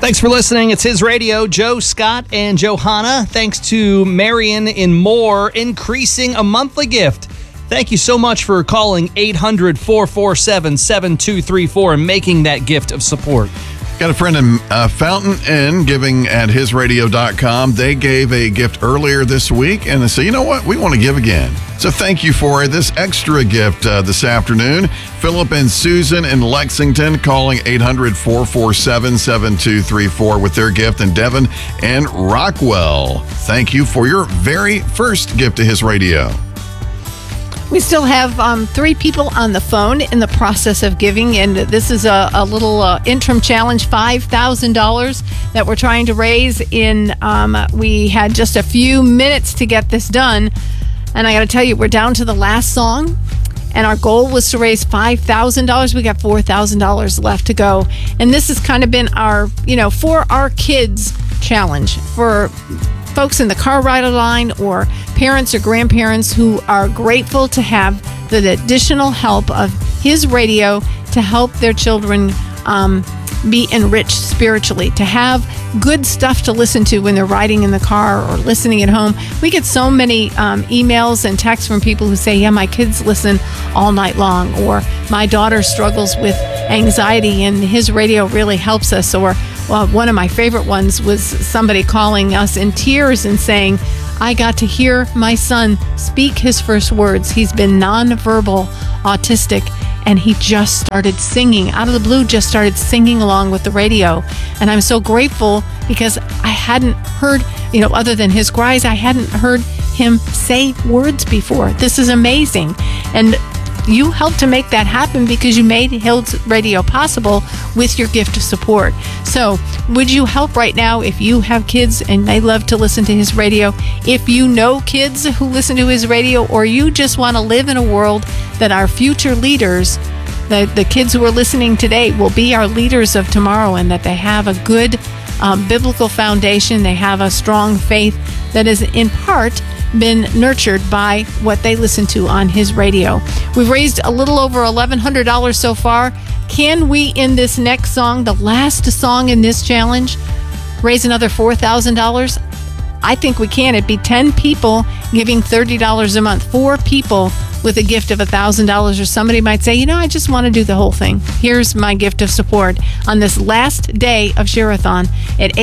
Thanks for listening. It's His Radio. Joe, Scott, and Johanna. Thanks to Marion in Moore, increasing a monthly gift. Thank you so much for calling 800-447-7234 and making that gift of support. Got a friend in Fountain Inn giving at hisradio.com. They gave a gift earlier this week, and they said, you know what? We want to give again. So thank you for this extra gift this afternoon. Philip and Susan in Lexington calling 800-447-7234 with their gift, and Devin and Rockwell. Thank you for your very first gift to His Radio. We still have 3 people on the phone in the process of giving, and this is a little interim challenge, $5,000 that we're trying to raise in. We had just a few minutes to get this done, and I got to tell you, we're down to the last song, and our goal was to raise $5,000. We got $4,000 left to go, and this has kind of been our, for our kids challenge, for folks in the car ride line or parents or grandparents who are grateful to have the additional help of His Radio to help their children be enriched spiritually, to have good stuff to listen to when they're riding in the car or listening at home. We get so many emails and texts from people who say, yeah, my kids listen all night long, or my daughter struggles with anxiety and His Radio really helps us. Or one of my favorite ones was somebody calling us in tears and saying, I got to hear my son speak his first words. He's been nonverbal autistic, and he just started singing out of the blue, just started singing along with the radio. And I'm so grateful because I hadn't heard, other than his cries, I hadn't heard him say words before. This is amazing. And you helped to make that happen because you made His Radio possible with your gift of support. So would you help right now if you have kids and they love to listen to His Radio? If you know kids who listen to His Radio, or you just want to live in a world that our future leaders, the kids who are listening today, will be our leaders of tomorrow, and that they have a good biblical foundation, they have a strong faith that is in part been nurtured by what they listen to on His Radio. We've raised a little over $1,100 so far. Can we, in this next song, the last song in this challenge, raise another $4,000? I think we can. It'd be 10 people giving $30 a month. 4 people with a gift of $1,000, or somebody might say, I just want to do the whole thing. Here's my gift of support on this last day of Share-a-thon at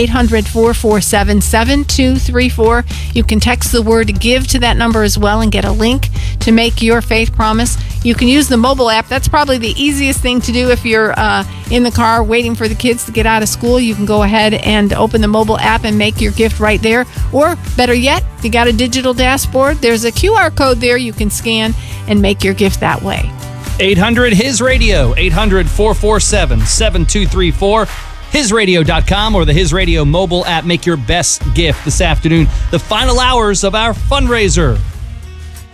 800-447-7234. You can text the word GIVE to that number as well and get a link to make your faith promise. You can use the mobile app. That's probably the easiest thing to do if you're in the car waiting for the kids to get out of school. You can go ahead and open the mobile app and make your gift right there. Or better yet, if you got a digital dashboard, there's a QR code there you can scan and make your gift that way. 800 His Radio, 800-447-7234, hisradio.com, or the His Radio mobile app. Make your best gift this afternoon. The final hours of our fundraiser.